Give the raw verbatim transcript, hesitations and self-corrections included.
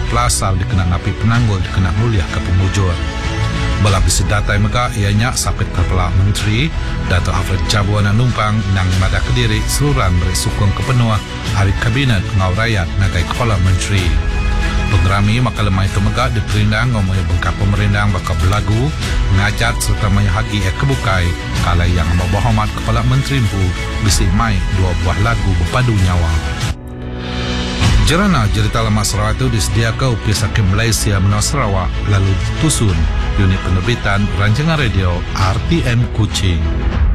pelasal dikena napi penanggul dikena mulia ke pemujur. Bala bisi data mega ianya sapit kepala menteri Dato' Alfred Jabuana numpang nang mada Kediri seluruhan beri sukung kepenuh hari kabinet ngau rakyat nagai kepala menteri. Pengerami maka lemah itu mega diperindang ngomongnya bengkak pemerintah bakal belagu ngacat serta mayahagi e kebukai kala yang membahamat kepala menteri bu bisi mai dua buah lagu berpadu nyawa. Jerana cerita lama Sarawak itu disediakan upis Hakim Malaysia Menua Sarawak lalu tusun unit penerbitan rancangan radio R T M Kuching.